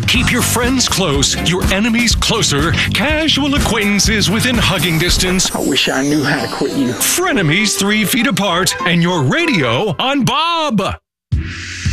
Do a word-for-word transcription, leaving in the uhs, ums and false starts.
Keep your friends close, your enemies closer, casual acquaintances within hugging distance. I wish I knew how to quit you. Frenemies three feet apart, and your radio on Bob.